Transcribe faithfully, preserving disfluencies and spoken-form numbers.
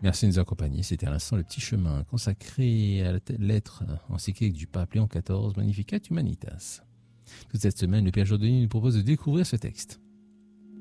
Merci de nous accompagner. C'était à l'instant le petit chemin consacré à la lettre encyclique du pape Léon quatorze, Magnificat Humanitas. Toute cette semaine, le Père Jourdain nous propose de découvrir ce texte.